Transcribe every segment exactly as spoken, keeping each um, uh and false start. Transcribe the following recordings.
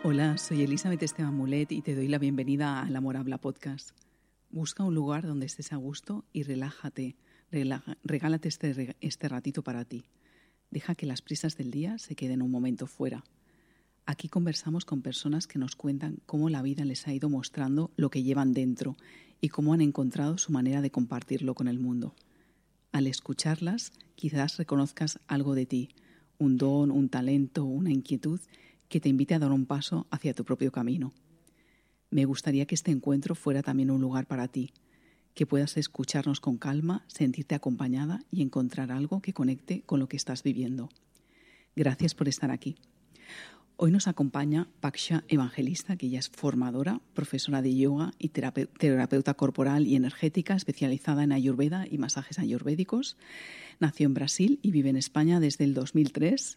Hola, soy Elizabeth Esteban Mulet y te doy la bienvenida al Amor Habla Podcast. Busca un lugar donde estés a gusto y relájate, relaja, regálate este, este ratito para ti. Deja que las prisas del día se queden un momento fuera. Aquí conversamos con personas que nos cuentan cómo la vida les ha ido mostrando lo que llevan dentro y cómo han encontrado su manera de compartirlo con el mundo. Al escucharlas, quizás reconozcas algo de ti, un don, un talento, una inquietud que te invite a dar un paso hacia tu propio camino. Me gustaría que este encuentro fuera también un lugar para ti, que puedas escucharnos con calma, sentirte acompañada y encontrar algo que conecte con lo que estás viviendo. Gracias por estar aquí. Hoy nos acompaña Paksha Evangelista, que ella es formadora, profesora de yoga y terapeuta corporal y energética especializada en ayurveda y masajes ayurvédicos. Nació en Brasil y vive en España desde el dos mil tres.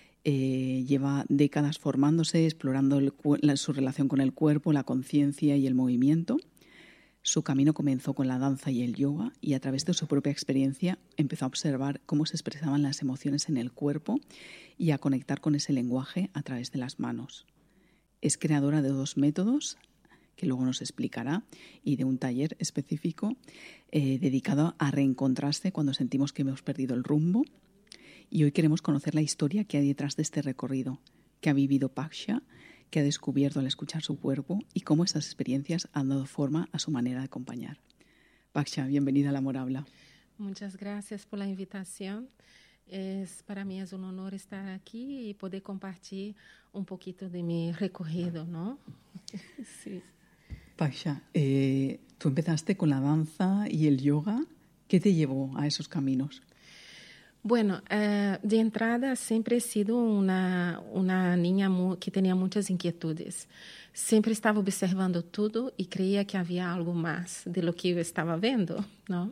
Eh, lleva décadas formándose, explorando el, la, su relación con el cuerpo, la conciencia y el movimiento. Su camino comenzó con la danza y el yoga y a través de su propia experiencia empezó a observar cómo se expresaban las emociones en el cuerpo y a conectar con ese lenguaje a través de las manos. Es creadora de dos métodos que luego nos explicará y de un taller específico eh, dedicado a reencontrarse cuando sentimos que hemos perdido el rumbo. Y hoy queremos conocer la historia que hay detrás de este recorrido, que ha vivido Paksha, que ha descubierto al escuchar su cuerpo y cómo estas experiencias han dado forma a su manera de acompañar. Paksha, bienvenida al Amor Habla. Muchas gracias por la invitación. Es, para mí es un honor estar aquí y poder compartir un poquito de mi recorrido, ¿no? Sí. Paksha, eh, tú empezaste con la danza y el yoga. ¿Qué te llevó a esos caminos? Bueno, uh, de entrada siempre he sido una, una niña que tenía muchas inquietudes. Siempre estaba observando todo y creía que había algo más de lo que yo estaba viendo, ¿no?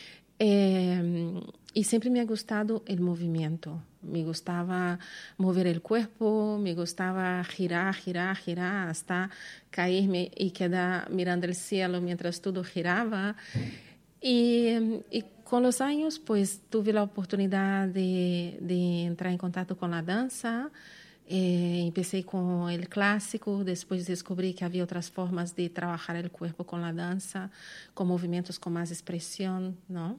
Eh, y siempre me ha gustado el movimiento. Me gustaba mover el cuerpo, me gustaba girar, girar, girar, hasta caerme y quedar mirando el cielo mientras todo giraba. Y, y con los años, pues, tuve la oportunidad de, de entrar en contacto con la danza. Eh, empecé con el clásico, después descubrí que había otras formas de trabajar el cuerpo con la danza, con movimientos con más expresión, ¿no?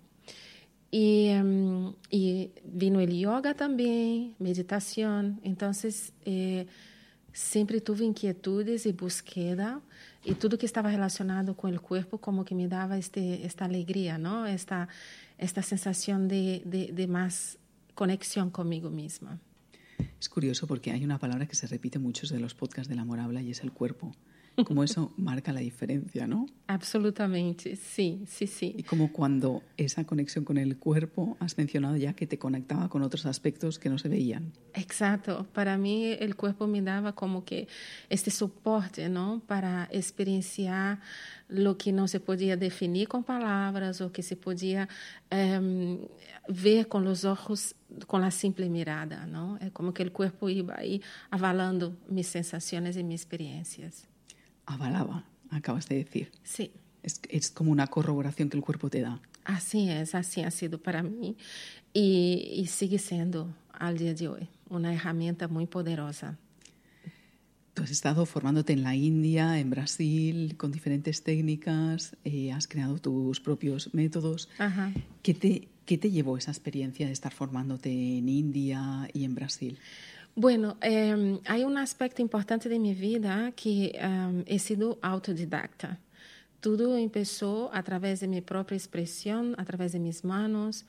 Y, um, y vino el yoga también, meditación. Entonces, eh, siempre tuve inquietudes y búsqueda, y todo que estaba relacionado con el cuerpo como que me daba este, esta alegría, ¿no? Esta, esta sensación de, de, de más conexión conmigo misma. Es curioso porque hay una palabra que se repite en muchos de los podcasts del Amor Habla y es el cuerpo. Como eso marca la diferencia, ¿no? Absolutamente, sí, sí, sí. Y como cuando esa conexión con el cuerpo, has mencionado ya que te conectaba con otros aspectos que no se veían. Exacto. Para mí el cuerpo me daba como que este soporte, ¿no? Para experienciar lo que no se podía definir con palabras o que se podía um, ver con los ojos, con la simple mirada, ¿no? Es como que el cuerpo iba ahí avalando mis sensaciones y mis experiencias. Avalaba, acabas de decir. Sí. Es, es como una corroboración que el cuerpo te da. Así es, así ha sido para mí y, y sigue siendo al día de hoy una herramienta muy poderosa. Tú has estado formándote en la India, en Brasil, con diferentes técnicas, eh, has creado tus propios métodos. Ajá. ¿Qué te, qué te llevó esa experiencia de estar formándote en India y en Brasil? Bueno, eh, hay un aspecto importante de mi vida que um, he sido autodidacta. Todo empezó a través de mi propia expresión, a través de mis manos,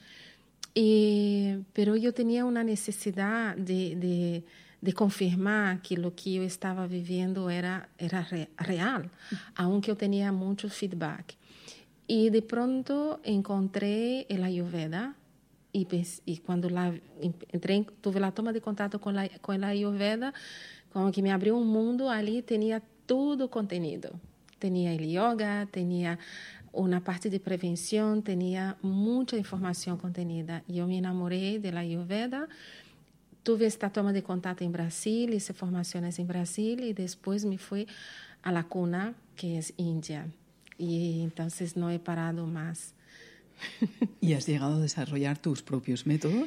y, pero yo tenía una necesidad de, de, de confirmar que lo que yo estaba viviendo era, era re, real, aunque yo tenía mucho feedback. Y de pronto encontré el Ayurveda, y, pensé, y cuando la, entré, tuve la toma de contacto con la, con el Ayurveda, como que me abrió un mundo, ali tenía todo contenido. Tenía el yoga, tenía una parte de prevención, tenía mucha información contenida. Y yo me enamoré de la Ayurveda, tuve esta toma de contacto en Brasil, hice formaciones en Brasil y después me fui a la cuna, que es India. Y entonces no he parado más. ¿Y has llegado a desarrollar tus propios métodos?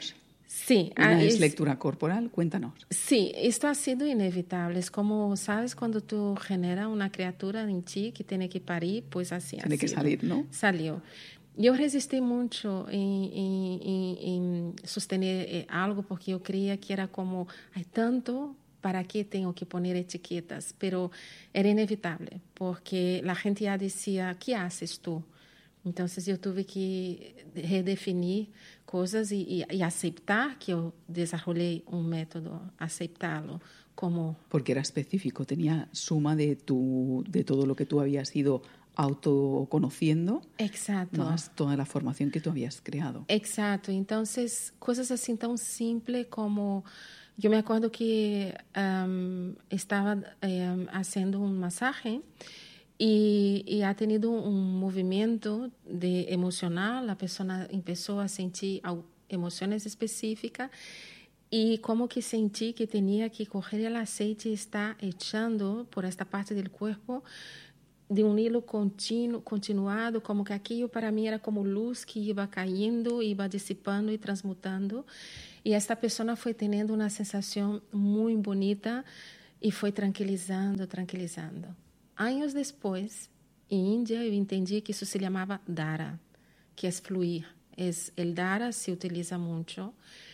Sí. Una ah, es, es lectura corporal, cuéntanos. Sí, esto ha sido inevitable. Es como, ¿sabes? Cuando tú generas una criatura en ti que tiene que parir, pues así Tiene ha que sido. salir, ¿no? Salió. Yo resistí mucho en, en, en, en sostener eh, algo porque yo creía que era como, hay tanto, ¿para qué tengo que poner etiquetas? Pero era inevitable porque la gente ya decía, ¿qué haces tú? Entonces yo tuve que redefinir cosas y, y, y aceptar que yo desarrollé un método, aceptarlo como... Porque era específico, tenía suma de, tu, de todo lo que tú habías ido autoconociendo, Exacto. más toda la formación que tú habías creado. Exacto. Entonces, cosas así tan simples como... Yo me acuerdo que um, estaba um, haciendo un masaje y, y ha tenido un movimiento de emocional, la persona empezó a sentir emociones específicas y como que sentí que tenía que coger el aceite y estar echando por esta parte del cuerpo de um hilo contínuo, continuado, como que aquilo para mim era como luz que iba caindo, iba dissipando e transmutando. E esta pessoa foi tendo uma sensação muito bonita e foi tranquilizando, tranquilizando. Anos depois, em Índia, eu entendi que isso se chamava Dara, que é fluir. Es, el Dara se utiliza muito.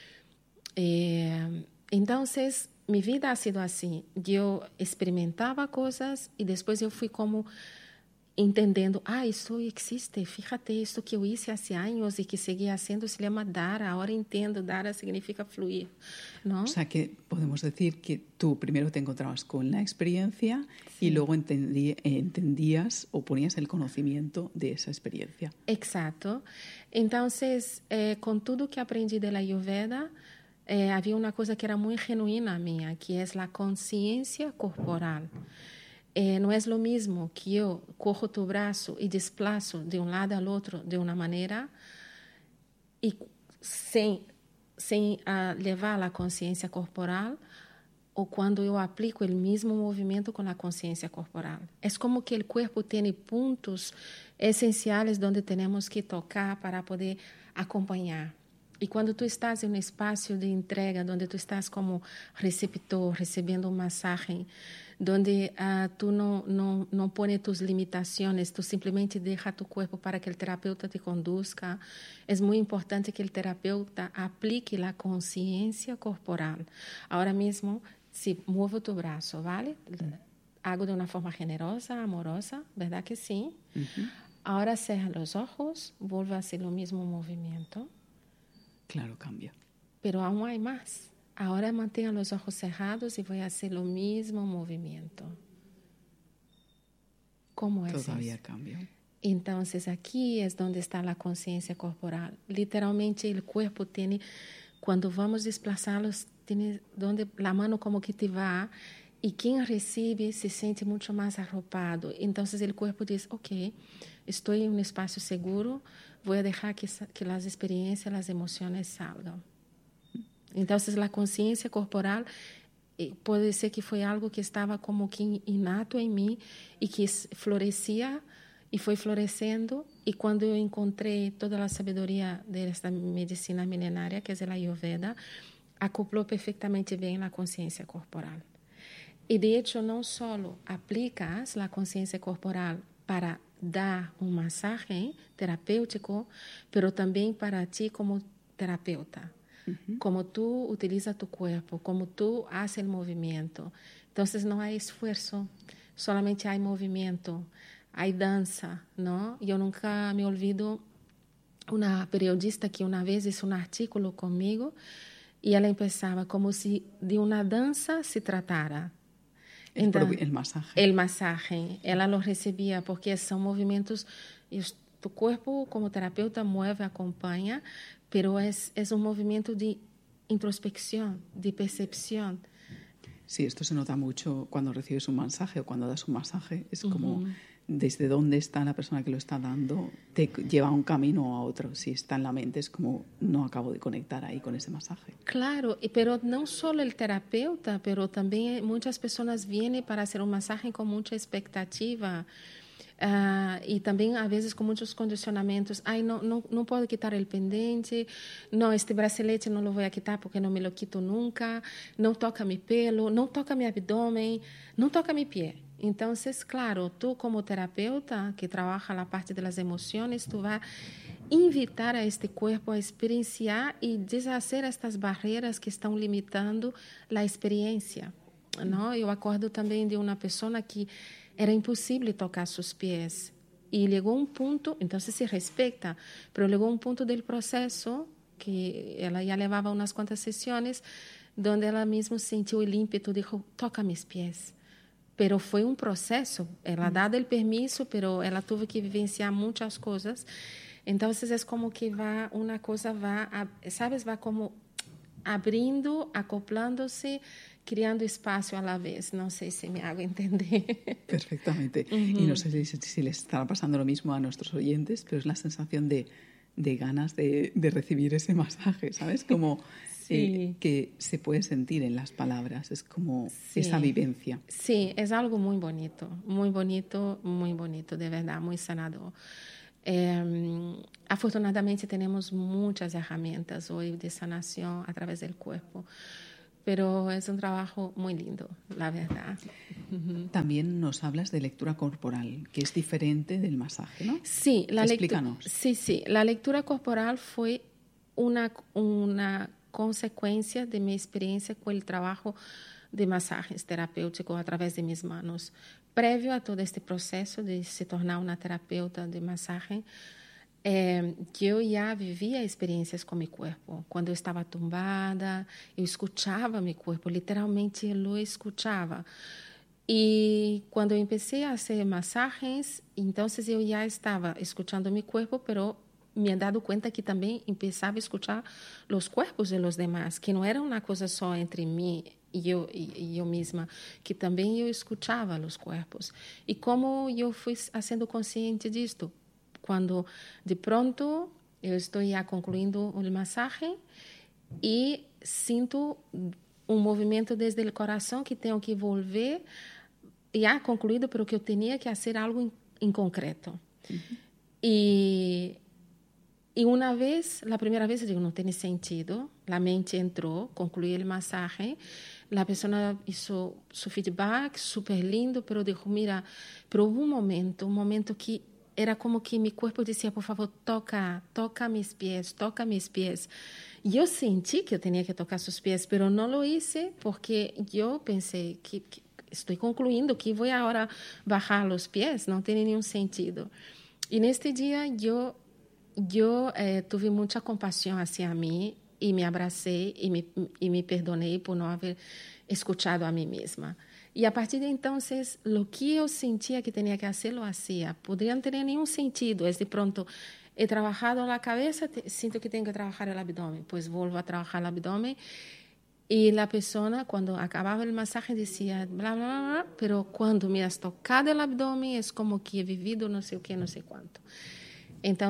Eh, então, minha vida ha sido assim. Eu experimentava coisas e depois eu fui como entendendo, ah, isso existe, fíjate, isso que eu hice há anos e que seguia sendo se chama Dara, agora entendo, Dara significa fluir, ¿no? O sea que podemos decir que tú primero te encontrabas con la experiencia sí. y luego entendí, entendías o ponías el conocimiento de esa experiencia. Exacto. Entonces, eh, con todo que aprendi de la Ayurveda, eh, había una cosa que era muy genuina mía, que es la conciencia corporal. Eh, no es lo mismo que yo cojo tu brazo y desplazo de un lado al otro de una manera y sin, sin uh, llevar la conciencia corporal o cuando yo aplico el mismo movimiento con la conciencia corporal. Es como que el cuerpo tiene puntos esenciales donde tenemos que tocar para poder acompañar. E quando tu estás em um espaço de entrega, onde tu estás como receptor, recebendo uma massagem, onde uh, tu não, não, não põe tus limitações, tu simplesmente deixa tu corpo para que o terapeuta te conduzca, é muito importante que o terapeuta aplique a consciência corporal. Agora mesmo, se movo tu braço, ¿vale? Hago de uma forma generosa, amorosa, ¿verdad que sim? Uh-huh. Agora cerra os olhos, vuelvo a hacer o mesmo movimento. Claro, cambia. Pero aún hay más. Ahora mantenga los ojos cerrados y voy a hacer lo mismo movimiento. ¿Cómo es Todavía eso? cambia. Entonces aquí es donde está la conciencia corporal. Literalmente el cuerpo tiene, cuando vamos desplazarlos, tiene donde la mano como que te va y quien recibe se siente mucho más arropado. Entonces el cuerpo dice, ok, estoy en un espacio seguro, voy a dejar que, que las experiencias, las emociones salgan. Entonces la conciencia corporal eh, puede ser que fue algo que estaba como que innato en mí y que florecía y fue floreciendo. Y cuando yo encontré toda la sabiduría de esta medicina milenaria, que es la Ayurveda, acopló perfectamente bien la conciencia corporal. Y de hecho no solo aplicas la conciencia corporal para dar un masaje terapéutico, pero también para ti como terapeuta. Uh-huh. Como tú utilizas tu cuerpo, como tú haces el movimiento. Entonces no hay esfuerzo, solamente hay movimiento, hay danza, ¿no? Yo nunca me olvido una periodista que una vez hizo un artículo conmigo y ella empezaba como si de una danza se tratara. El, então, el masaje. El masaje. Ela lo recebia porque são movimentos... Tu corpo, como terapeuta, mueve, acompanha, pero es, es un movimiento de introspección, de percepción. Sí, esto se nota mucho cuando recibes un masaje o cuando das un masaje. Es como uh-huh. desde dónde está la persona que lo está dando, te lleva a un camino o a otro. Si está en la mente, es como no acabo de conectar ahí con ese masaje. Claro, pero no solo el terapeuta, pero también muchas personas vienen para hacer un masaje con mucha expectativa. Uh, e também, às vezes, com muitos condicionamentos. Ai, não, não, não posso quitar o pendente. Não, este bracelete não lo vou quitar porque não me lo quito nunca. Não toca meu pelo, não toca meu abdômen, não toca meu pé. Então, claro, tu como terapeuta que trabalha a parte das emoções, tu vai invitar a este corpo a experienciar e desfazer estas barreiras que estão limitando a experiência. Não? Eu acordo também de uma pessoa que era impossível tocar seus pés. E chegou um ponto, então se respeita, mas chegou um ponto do processo, que ela já levava umas quantas sessões, onde ela mesma sentiu o ímpeto e disse, toca meus pés. Pero foi um processo, ela dado o permisso, pero ela teve que vivenciar muitas coisas. Então, é como que vai, uma coisa vai, sabes, vai como abrindo, acoplando-se, criando espacio a la vez. No sé si me hago entender. Perfectamente. Uh-huh. Y no sé si, si les estará pasando lo mismo a nuestros oyentes, pero es la sensación de, de ganas de, de recibir ese masaje, ¿sabes? Como sí. eh, que se puede sentir en las palabras. Es como sí. esa vivencia. Sí, es algo muy bonito, muy bonito, muy bonito, de verdad, muy sanador. Eh, afortunadamente tenemos muchas herramientas hoy de sanación a través del cuerpo. Pero es un trabajo muy lindo, la verdad. Uh-huh. También nos hablas de lectura corporal, que es diferente del masaje, ¿no? Sí, la Explícanos. Lectu- sí, sí. La lectura corporal fue una, una consecuencia de mi experiencia con el trabajo de masajes terapêuticos a través de mis manos. Previo a todo este proceso de se tornar una terapeuta de masaje, É, que eu já vivia experiências com meu corpo. Quando eu estava tumbada, eu escutava meu corpo, literalmente eu escutava. E quando eu comecei a fazer massagens, então eu já estava escutando meu corpo, mas me he dado conta que também começava a escutar os corpos de los demás, que não era uma coisa só entre mim e eu, e, e eu mesma, que também eu escutava os corpos. E como eu fui sendo consciente disto? Quando, de pronto, eu estou já concluindo o massagem e sinto um movimento desde o coração que tenho que volver, já concluído, pero que eu tinha que fazer algo em, em concreto. Uhum. E, e uma vez, a primeira vez, eu digo, não tem sentido, a mente entrou, concluí o massagem, a pessoa hizo seu feedback, super lindo, pero eu digo, mira, pero houve um momento, um momento que era como que meu corpo dizia, por favor, toca, toca meus pés, toca meus pés. E eu senti que eu tinha que tocar seus pés, mas não lo hice porque eu pensei que, que estou concluindo, que vou agora bajar os pés, não tem nenhum sentido. E neste dia eu, eu eh, tive muita compaixão hacia mim e me abracei e me, e me perdonei por não haver escutado a mim mesma. E a partir de então, o que eu sentia que tinha que fazer, lo hacía. Poderia não ter nenhum sentido. É de pronto, he trabalhado a cabeça, sinto que tenho que trabalhar o abdômen. Pois volvo a trabalhar o abdômen. E a pessoa, quando acabava o massagem, dizia, blá, blá, blá, pero quando me has tocado o abdômen, é como que he vivido não sei o que, não sei quanto. Então,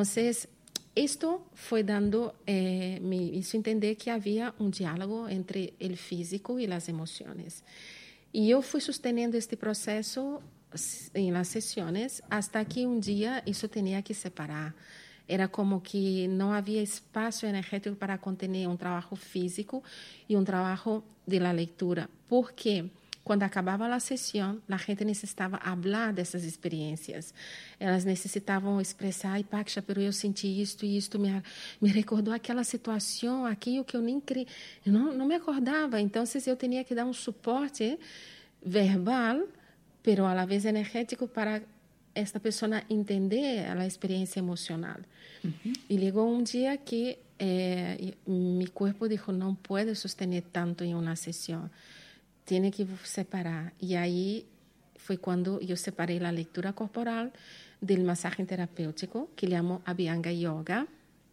isto foi dando, eh, me hizo entender que havia um diálogo entre o físico e as emoções. E eu fui sustentando este processo em las sessões, até que um dia isso tinha que separar. Era como que não havia espaço energético para conter um trabalho físico e um trabalho de la leitura. Porque quando acabava a sessão, a gente necessitava falar dessas experiências. Elas necessitavam expressar, ai, Paksha, pero eu senti isto e isto me, me recordou aquela situação, aquilo que eu nem cre... eu não, não me acordava. Então, eu tinha que dar um suporte verbal, pero a la vez energético para esta pessoa entender a experiência emocional. Uh-huh. E chegou um dia que eh, meu corpo disse, não pode sostener tanto em uma sessão. Tiene que separar. E aí foi quando eu separei a leitura corporal do massagem terapêutico, que chamo Abhyanga Yoga.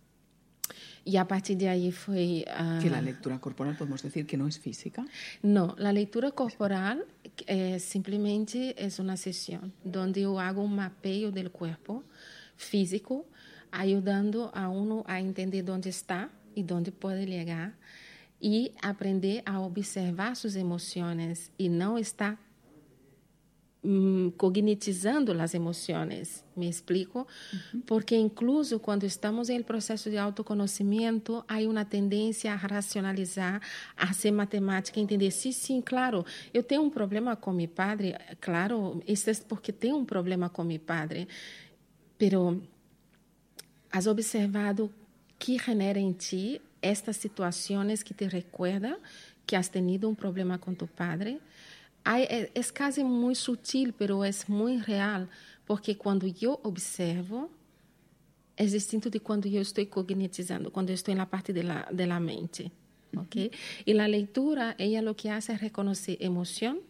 E a partir de aí foi... Uh... Que a leitura corporal, podemos dizer que não é física? Não, a leitura corporal é, simplesmente é uma sessão onde eu hago um mapeio do corpo físico, ajudando a uno a entender onde está e onde pode chegar, e aprender a observar suas emoções e não estar mm, cognitizando as emoções. ¿Me explico? Uh-huh. Porque incluso quando estamos em processo de autoconhecimento, há uma tendência a racionalizar, a ser matemática, entender, sim, sim, claro, eu tenho um problema com meu padre, claro, isso é porque tenho um problema com meu padre, pero has observado que genera em ti estas situações que te recuerda que has tenido um problema com tu padre? Hay, é, é quase muito sutil, pero é muito real, porque quando eu observo, é distinto de quando eu estou cognitizando, quando eu estou na parte da de la mente, ¿ok? E a leitura, ela o que hace é reconhecer emoção,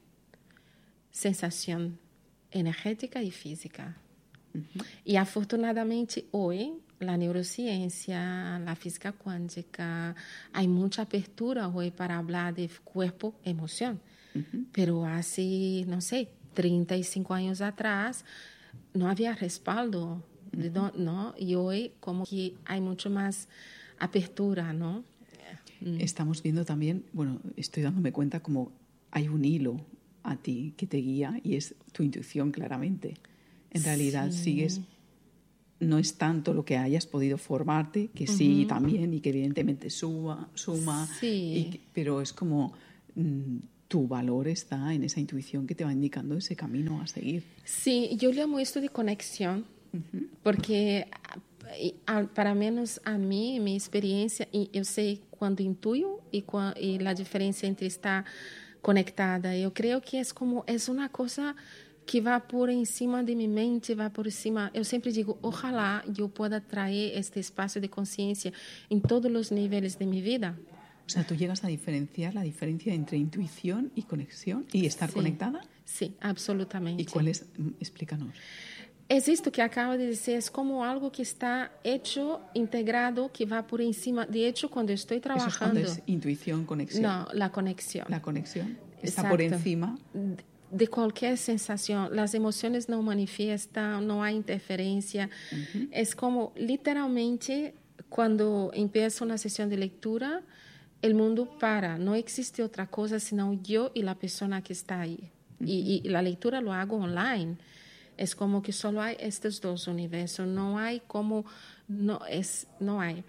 sensação energética e física. Uh-huh. E afortunadamente, hoje, a neurociência, a física quântica, há muita abertura hoje para falar de corpo-emoção. Uh-huh. Pero hace, no sé, treinta y cinco años atrás, no había respaldo, uh-huh. de do, ¿no? Y hoy como que hay mucho más apertura, ¿no? Estamos viendo también, bueno, estoy dándome cuenta como hay un hilo a ti que te guía y es tu intuición claramente. En realidad sí. sigues, no es tanto lo que hayas podido formarte, que uh-huh. sí también y que evidentemente suma, suma sí. y, pero es como... Mmm, tu valor está en esa intuición que te va indicando ese camino a seguir. Sí, yo llamo esto de conexión, uh-huh. porque para menos a mí, mi experiencia, yo sé cuando intuyo y, y la diferencia entre estar conectada. Yo creo que es como, es una cosa que va por encima de mi mente, va por encima. Yo siempre digo, ojalá yo pueda traer este espacio de conciencia en todos los niveles de mi vida. O sea, ¿tú llegas a diferenciar la diferencia entre intuición y conexión y estar sí, conectada? Sí, absolutamente. ¿Y cuál es? Explícanos. Es esto que acabo de decir, es como algo que está hecho, integrado, que va por encima. De hecho, cuando estoy trabajando... ¿Eso es, es intuición, conexión? No, la conexión. La conexión. Está Exacto. por encima... De cualquier sensación. Las emociones no manifiestan, no hay interferencia. Uh-huh. Es como, literalmente, cuando empiezo una sesión de lectura... El mundo para, no existe otra cosa sino yo y la persona que está ahí. Uh-huh. Y, y la lectura lo hago online. Es como que solo hay estos dos universos, no hay como, no, es, no hay.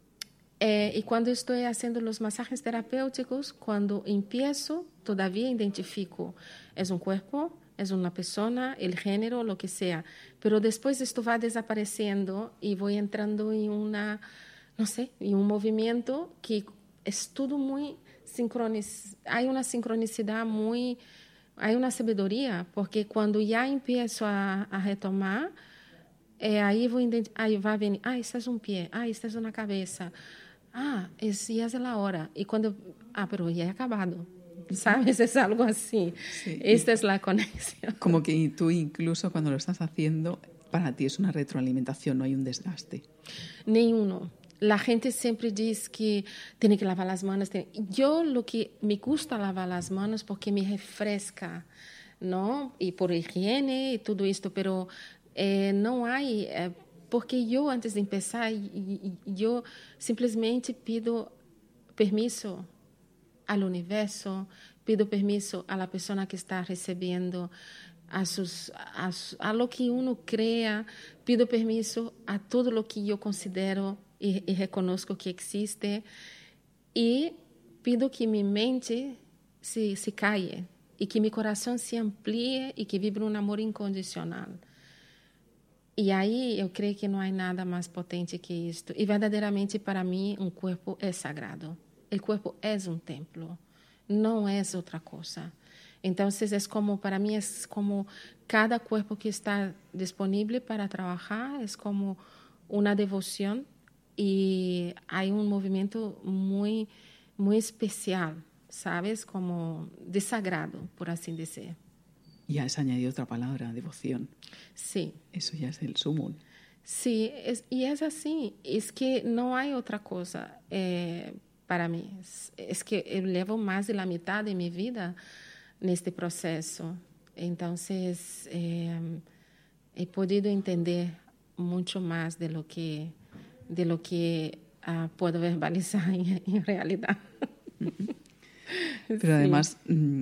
Eh, y cuando estoy haciendo los masajes terapéuticos, cuando empiezo, todavía identifico, es un cuerpo, es una persona, el género, lo que sea. Pero después esto va desapareciendo y voy entrando en una, no sé, en un movimiento que es todo muy sincronizado, hay una sincronicidad muy, hay una sabiduría, porque cuando ya empiezo a, a retomar, eh, ahí, voy, ahí va a venir, ah, este es un pie, ah, esta es una cabeza, ah, es, ya es la hora, y cuando, ah, pero ya he acabado, ¿sabes? Es algo así, sí. Esta es la conexión. Como que tú incluso cuando lo estás haciendo, para ti es una retroalimentación, no hay un desgaste. Ninguno. La gente siempre dice que tiene que lavar las manos. Yo lo que me gusta lavar las manos porque me refresca, ¿no? Y por higiene y todo esto, pero eh, no hay... Eh, porque yo antes de empezar, yo simplesmente pido permiso al universo, pido permiso a la persona que está recibiendo, a, sus, a, a lo que uno crea, pido permiso a todo lo que yo considero y, y reconozco que existe, y pido que mi mente se, se calle y que mi corazón se amplíe y que vibre un amor incondicional. E aí eu creio que não há nada mais potente que isto. E verdadeiramente, para mim, um corpo é sagrado. O corpo é um templo, não é outra coisa. Então, é como, para mim, é como cada corpo que está disponível para trabalhar, é como uma devoção, e há um movimento muito, muito especial, sabes? Como de sagrado, por assim dizer. Y has añadido otra palabra, devoción. Sí. Eso ya es el sumo. Sí, es, y es así. Es que no hay otra cosa eh, para mí. Es, es que yo llevo más de la mitad de mi vida en este proceso. Entonces, eh, he podido entender mucho más de lo que, de lo que uh, puedo verbalizar en, en realidad. Pero además... Sí. Mmm,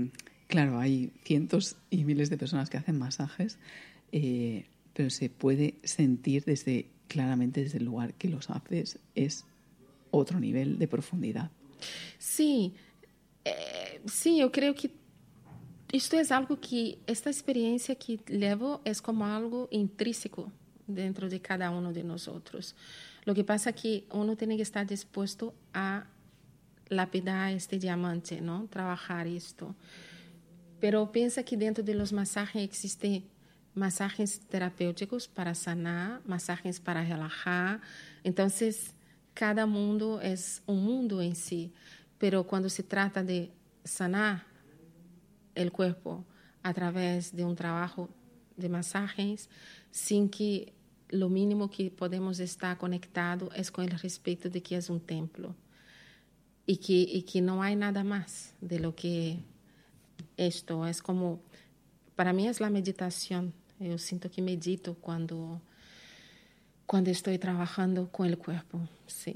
Claro, hay cientos y miles de personas que hacen masajes, eh, pero se puede sentir desde claramente desde el lugar que los haces, es otro nivel de profundidad. Sí, eh, sí, yo creo que esto es algo que, esta experiencia que llevo es como algo intrínseco dentro de cada uno de nosotros. Lo que pasa es que uno tiene que estar dispuesto a lapidar este diamante, ¿no? Trabajar esto. Pero piensa que dentro de los masajes existen masajes terapéuticos para sanar, masajes para relajar. Entonces, cada mundo es un mundo en sí. Pero cuando se trata de sanar el cuerpo a través de un trabajo de masajes, sin que lo mínimo que podemos estar conectados es con el respeto de que es un templo y que, y que no hay nada más de lo que esto es como, para mí es la meditación. Yo siento que medito cuando, cuando estoy trabajando con el cuerpo, sí.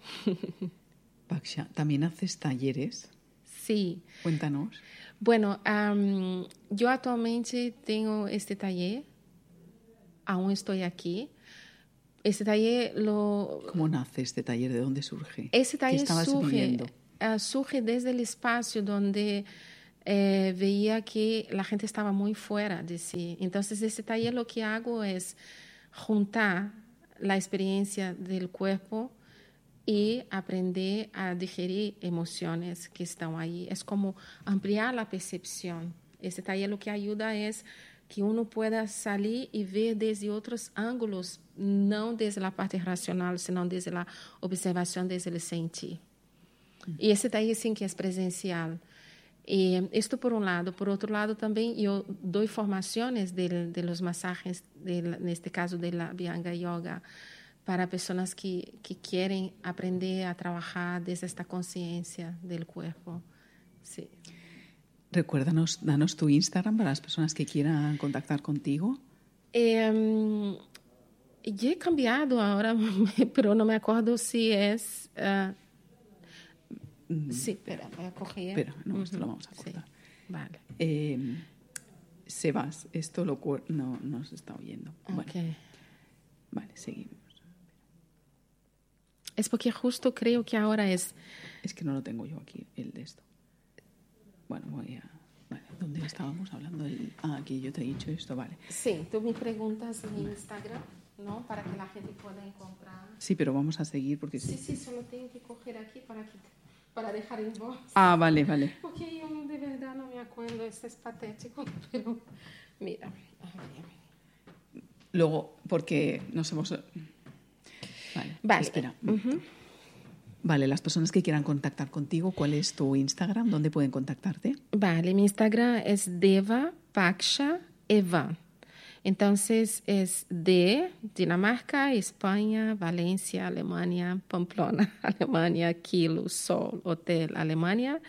Paksha, ¿también haces talleres? Sí. Cuéntanos. Bueno, um, yo actualmente tengo este taller, aún estoy aquí. Este taller lo... ¿Cómo nace este taller? ¿De dónde surge? Este taller ¿Qué estabas surge, viviendo? uh, surge desde el espacio donde eh, veía que la gente estaba muy fuera de sí. Entonces, este taller lo que hago es juntar la experiencia del cuerpo y aprender a digerir emociones que están ahí. Es como ampliar la percepción. Este taller lo que ayuda es que uno pueda salir y ver desde otros ángulos, no desde la parte racional, sino desde la observación, desde el sentir. Mm. Y ese taller sí que es presencial. Y esto por un lado. Por otro lado, también yo doy formaciones de, de los masajes, de, en este caso de la Abhyanga Yoga, para personas que, que quieren aprender a trabajar desde esta conciencia del cuerpo. Sí. Recuérdanos, danos tu Instagram para las personas que quieran contactar contigo. Eh, yo he cambiado ahora, pero no me acuerdo si es... Uh, mm, sí, espera, voy a coger. Espera, no, uh-huh. Esto lo vamos a cortar. Sí. Vale. Eh, Sebas, esto lo no, no se está oyendo. Okay. Vale, vale, seguimos. Es porque justo creo que ahora es... Es que no lo tengo yo aquí, el de esto. Bueno, voy a... Vale, ¿dónde estábamos hablando? Del... Ah, aquí yo te he dicho esto, vale. Sí, tú me preguntas en Instagram, ¿no? Para que la gente pueda encontrar... Sí, pero vamos a seguir porque... Sí, sí, solo tengo que coger aquí para, que... para dejar en voz. Ah, vale, vale. Porque yo de verdad no me acuerdo, esto es patético, pero... Mira, a ver. Luego, porque nos hemos... Vale, vale. Espera. Uh-huh. Vale, las personas que quieran contactar contigo, ¿cuál es tu Instagram? ¿Dónde pueden contactarte? Vale, mi Instagram es Deva Paksha Evan. Entonces es de Dinamarca, España, Valencia, Alemania, Pamplona, Alemania, Kilo, Sol, Hotel, Alemania.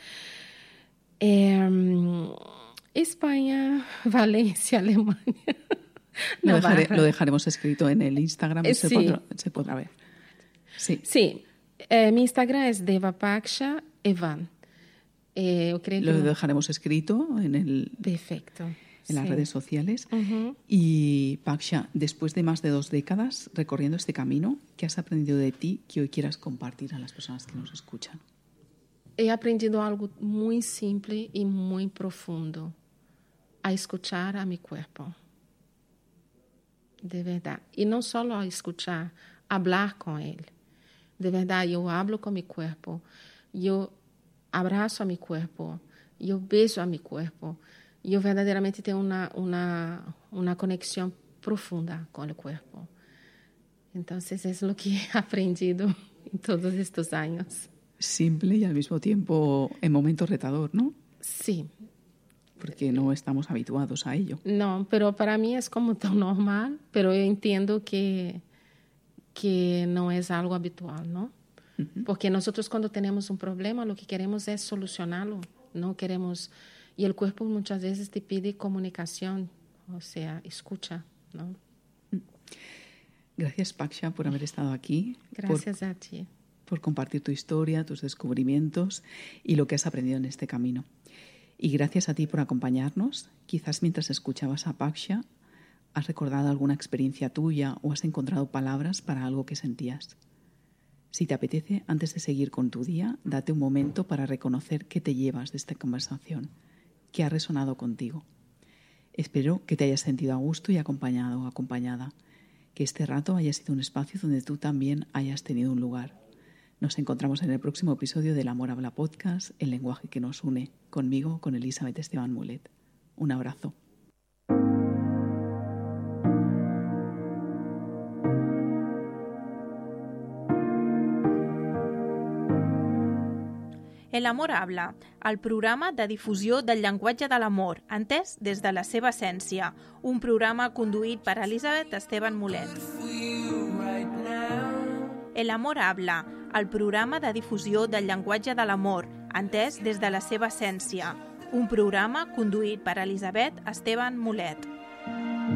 Eh, España, Valencia, Alemania. Lo, dejaré, lo dejaremos escrito en el Instagram y sí. se, podrá, se podrá ver. Sí. Sí. Eh, mi Instagram es Deva Paksha Evan. Eh, yo creo lo que... dejaremos escrito en el... Perfecto. En sí. las redes sociales. Uh-huh. Y Paksha, después de más de dos décadas recorriendo este camino, ¿qué has aprendido de ti que hoy quieras compartir a las personas que nos escuchan? He aprendido algo muy simple y muy profundo. A escuchar a mi cuerpo. De verdad. Y no solo a escuchar, hablar con él. De verdad, yo hablo con mi cuerpo. Yo abrazo a mi cuerpo. Yo beso a mi cuerpo. Yo verdaderamente tengo una, una, una conexión profunda con el cuerpo. Entonces, es lo que he aprendido en todos estos años. Simple y al mismo tiempo en momento retador, ¿no? Sí. Porque no estamos habituados a ello. No, pero para mí es como tan normal, pero yo entiendo que, que no es algo habitual, ¿no? Uh-huh. Porque nosotros cuando tenemos un problema lo que queremos es solucionarlo, no queremos... Y el cuerpo muchas veces te pide comunicación, o sea, escucha, ¿no? Gracias, Paksha, por haber estado aquí. Gracias por, a ti. Por compartir tu historia, tus descubrimientos y lo que has aprendido en este camino. Y gracias a ti por acompañarnos. Quizás mientras escuchabas a Paksha has recordado alguna experiencia tuya o has encontrado palabras para algo que sentías. Si te apetece, antes de seguir con tu día, date un momento para reconocer qué te llevas de esta conversación, qué ha resonado contigo. Espero que te hayas sentido a gusto y acompañado o acompañada, que este rato haya sido un espacio donde tú también hayas tenido un lugar. Nos encontramos en el próximo episodio del Amor Habla Podcast, el lenguaje que nos une, conmigo, con Elizabeth Esteban Mulet. Un abrazo. El Amor Habla, el programa de difusió del llenguatge de l'amor, entès des de la seva essència. Un programa conduït per Elizabeth Esteban Mulet. El Amor Habla, el programa de difusió del llenguatge de l'amor, entès des de la seva essència. Un programa conduït per Elizabeth Esteban Mulet.